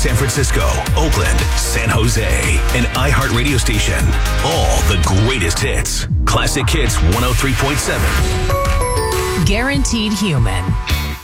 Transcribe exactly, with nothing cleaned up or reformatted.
San Francisco, Oakland, San Jose, and iHeart Radio Station. All the greatest hits. Classic Hits one oh three point seven. Guaranteed Human.